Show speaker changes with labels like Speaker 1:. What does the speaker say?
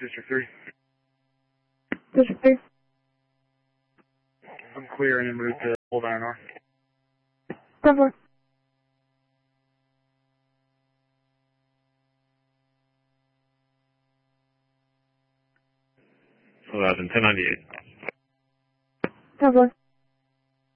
Speaker 1: District 3.
Speaker 2: District 3.
Speaker 1: I'm clear and en route to Old INR.
Speaker 2: 10-4.
Speaker 3: So 1098.
Speaker 2: 10-4.